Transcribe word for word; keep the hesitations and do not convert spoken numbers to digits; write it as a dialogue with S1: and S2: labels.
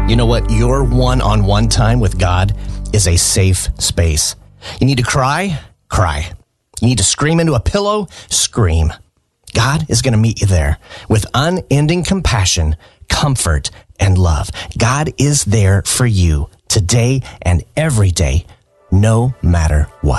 S1: You know what? Your one-on-one time with God is a safe space. You need to cry? Cry. You need to scream into a pillow? Scream. God is going to meet you there with unending compassion, comfort, and love. God is there for you today and every day, no matter what.